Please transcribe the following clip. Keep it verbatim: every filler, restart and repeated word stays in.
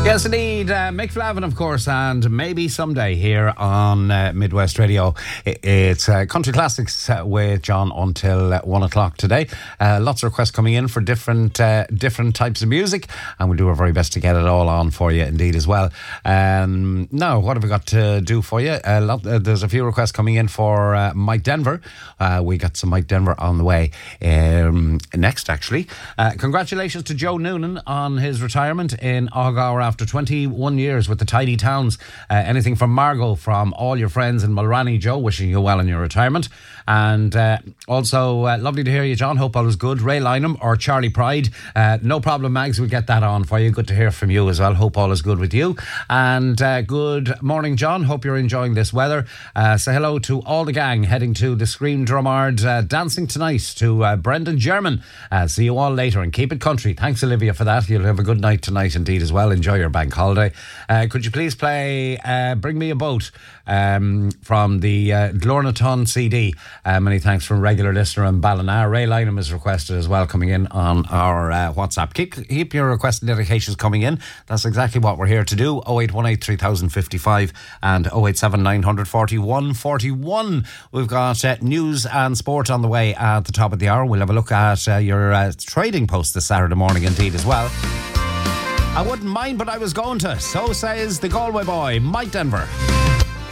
Yes, indeed. Uh, Mick Flavin, of course, and maybe someday here on uh, Midwest Radio. It's uh, Country Classics uh, with John until uh, one o'clock today. Uh, lots of requests coming in for different uh, different types of music, and we'll do our very best to get it all on for you, indeed, as well. Um, now, what have we got to do for you? A lot, uh, there's a few requests coming in for uh, Mike Denver. Uh, we got some Mike Denver on the way um, next, actually. Uh, congratulations to Joe Noonan on his retirement in Argyle after twenty-one years with the Tidy Towns. Uh, anything from Margot, from all your friends in Mulranny, Joe, wishing you well in your retirement. And uh, also, uh, lovely to hear you, John. Hope all is good. Ray Lynham or Charlie Pride. Uh, no problem, Mags. We'll get that on for you. Good to hear from you as well. Hope all is good with you. And uh, good morning, John. Hope you're enjoying this weather. Uh, say hello to all the gang heading to the Scream Drummard uh, dancing tonight to uh, Brendan German. Uh, see you all later and keep it country. Thanks, Olivia, for that. You'll have a good night tonight indeed as well. Enjoy your bank holiday. Uh, could you please play uh, Bring Me a Boat um, from the uh, Glornaton C D? Uh, many thanks from regular listener in Ballina. Ray Lynham is requested as well, coming in on our uh, WhatsApp. Keep, keep your requests and dedications coming in. That's exactly what we're here to do. oh eight one eight, three thousand fifty-five and oh eight seven, nine forty-one, forty-one. We've got uh, news and sport on the way at the top of the hour. We'll have a look at uh, your uh, trading post this Saturday morning indeed as well. I wouldn't mind, but I was going to. So says the Galway boy, Mike Denver.